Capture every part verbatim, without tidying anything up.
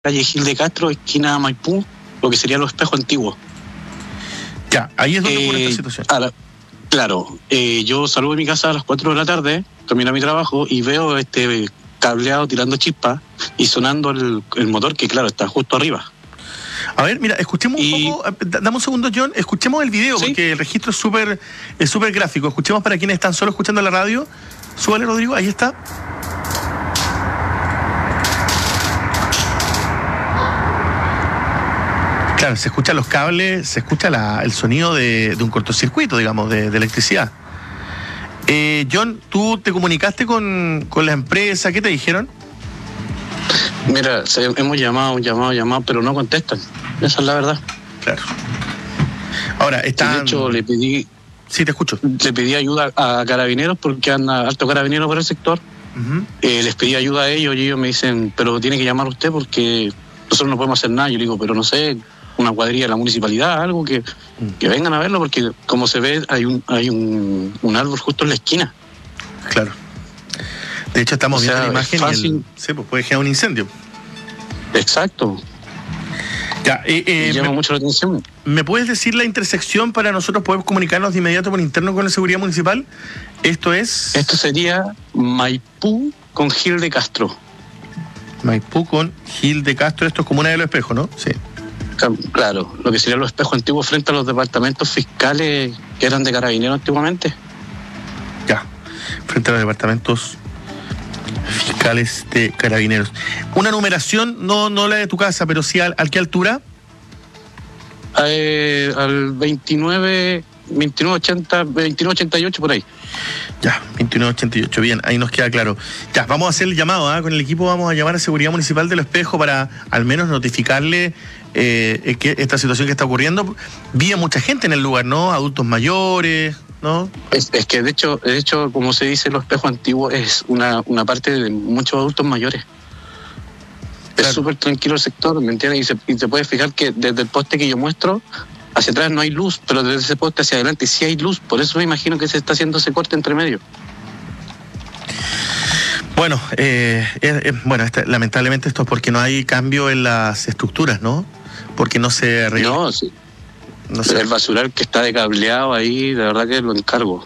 calle Gil de Castro, esquina Maipú, lo que serían los espejos antiguos. Ya, ahí es donde Eh, ocurre esta situación. Ahora, claro, eh, yo salgo de mi casa a las cuatro de la tarde, termino mi trabajo y veo este cableado tirando chispas y sonando el, el motor que, claro, está justo arriba. A ver, mira, escuchemos Y- un poco, dame un segundo, John, escuchemos el video, ¿Sí? porque el registro es súper es súper gráfico. Escuchemos para quienes están solo escuchando la radio. Súbale, Rodrigo, ahí está. Claro, se escuchan los cables, se escucha la, el sonido de, de un cortocircuito, digamos, de, de electricidad. Eh, John, ¿tú te comunicaste con, con la empresa? ¿Qué te dijeron? Mira, se- hemos llamado, llamado, llamado, pero no contestan. Esa es la verdad. Claro. Ahora, Sí, están... de hecho, le pedí, Sí, te escucho. le pedí ayuda a carabineros porque anda alto carabinero por el sector. Ujú. Eh, les pedí ayuda a ellos y ellos me dicen, pero tiene que llamar usted porque nosotros no podemos hacer nada. Yo le digo, pero no sé, una cuadrilla de la municipalidad, algo que, que vengan a verlo, porque como se ve, hay un hay un, un árbol justo en la esquina. Claro. De hecho, estamos O sea, viendo la es imagen y el, fácil. sí, pues puede generar un incendio. Exacto. Ya, eh, eh, Me llama me, mucho la atención. ¿me puedes decir la intersección para nosotros poder comunicarnos de inmediato por interno con la seguridad municipal? Esto es Esto sería Maipú con Gil de Castro. Maipú con Gil de Castro. Esto es Comuna de los Espejos, ¿no? Sí. Claro, lo que serían los espejos antiguos frente a los departamentos fiscales que eran de carabineros antiguamente. Ya. Frente a los departamentos fiscales de carabineros. Una numeración, no, no la de tu casa, pero sí al, ¿al qué altura? Eh, al veintinueve, veintinueve ochenta, veintinueve ochenta y ocho por ahí. Ya, veintinueve ochenta y ocho, bien, ahí nos queda claro. Ya, vamos a hacer el llamado, ¿eh? Con el equipo vamos a llamar a Seguridad Municipal de Los Espejos para al menos notificarle eh, que esta situación que está ocurriendo. Vi a mucha gente en el lugar, ¿no? Adultos mayores, ¿no? Es, es que de hecho, de hecho, como se dice, los espejos antiguos es una, una parte de muchos adultos mayores. Claro. Es súper tranquilo el sector, ¿me entiendes? Y, se, y te puedes fijar que desde el poste que yo muestro, hacia atrás no hay luz, pero desde ese poste hacia adelante sí hay luz. Por eso me imagino que se está haciendo ese corte entre medio. Bueno, eh, eh, eh, bueno, este, lamentablemente esto es porque no hay cambio en las estructuras, ¿no? Porque no se arregla. No, sí. No sé. El basural que está de cableado ahí, de verdad que lo encargo.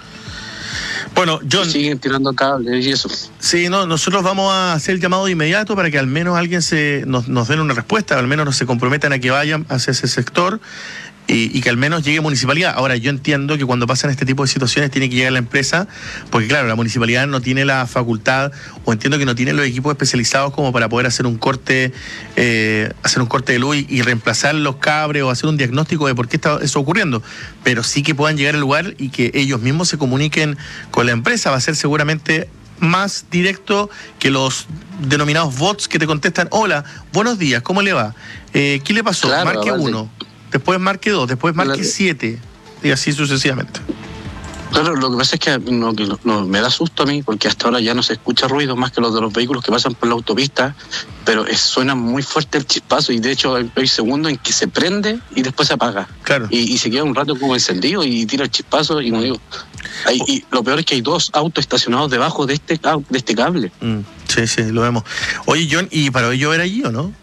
Bueno, John, Siguen tirando cables y eso. sí, no, nosotros vamos a hacer el llamado de inmediato para que al menos alguien se nos, nos den una respuesta, al menos nos se comprometan a que vayan hacia ese sector y, y que al menos llegue municipalidad. Ahora, yo entiendo que cuando pasan este tipo de situaciones tiene que llegar la empresa, porque claro, la municipalidad no tiene la facultad, o entiendo que no tiene los equipos especializados como para poder hacer un corte, eh, hacer un corte de luz y, y reemplazar los cables o hacer un diagnóstico de por qué está eso ocurriendo, pero sí que puedan llegar al lugar y que ellos mismos se comuniquen con la empresa. Va a ser seguramente más directo que los denominados bots que te contestan: hola, buenos días, ¿cómo le va? Eh, ¿Qué le pasó? Claro, marque vale. uno, después marque dos, después marque Claro. siete, y así sucesivamente. Claro, lo que pasa es que, no, que no- no, me da susto a mí, porque hasta ahora ya no se escucha ruido más que los de los vehículos que pasan por la autopista, pero es, suena muy fuerte el chispazo y de hecho hay, hay segundos en que se prende y después se apaga. Claro. Y, y se queda un rato como encendido y tira el chispazo y como digo, hay, y lo peor es que hay dos autos estacionados debajo de este, ca- de este cable. Mm, sí, sí, lo vemos. Oye, John, ¿y paró de llover allí o no?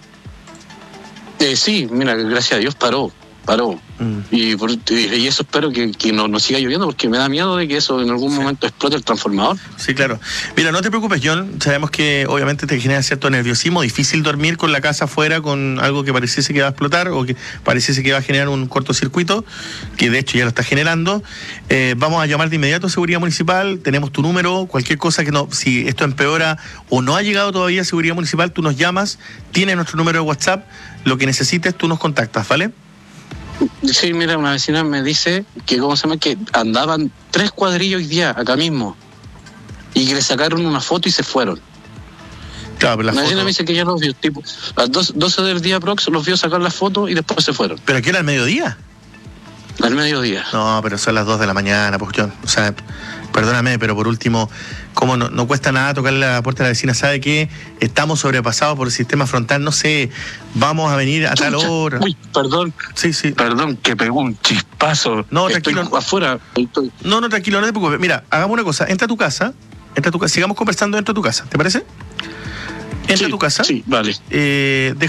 Eh, sí, mira, gracias a Dios paró, paró. Mm. Y, por- y eso espero que, que no, no siga lloviendo porque me da miedo de que eso en algún Sí. momento explote el transformador. Sí, claro. Mira, no te preocupes, John. Sabemos que obviamente te genera cierto nerviosismo, difícil dormir con la casa afuera con algo que pareciese que va a explotar o que pareciese que va a generar un cortocircuito, que de hecho ya lo está generando. Eh, vamos a llamar de inmediato a Seguridad Municipal, tenemos tu número, cualquier cosa que no, si esto empeora o no ha llegado todavía a Seguridad Municipal, tú nos llamas, tienes nuestro número de WhatsApp, lo que necesites tú nos contactas, ¿vale? Sí, mira, una vecina me dice que, ¿cómo se llama? Que andaban tres cuadrillos hoy día acá mismo y que le sacaron una foto y se fueron. Claro, pero la Una vecina foto... me dice que ya los vio, tipo, a las dos- doce del día prox los vio sacar la foto y después se fueron, ¿Pero aquí era al mediodía? al mediodía. No, pero son las dos de la mañana, pues John. O sea, perdóname, pero por último, como no, no cuesta nada tocarle la puerta a la vecina, ¿sabe qué? Estamos sobrepasados por el sistema frontal, no sé, vamos a venir a tal Chucha. hora. Uy, perdón, Sí, sí. perdón, que pegó un chispazo. No, Estoy tranquilo. afuera. Estoy- No, no, tranquilo, no te preocupes. Mira, hagamos una cosa, entra a tu casa, entra a tu casa, sigamos conversando dentro de tu casa, ¿te parece? Entra Sí, a tu casa, Sí, vale. eh,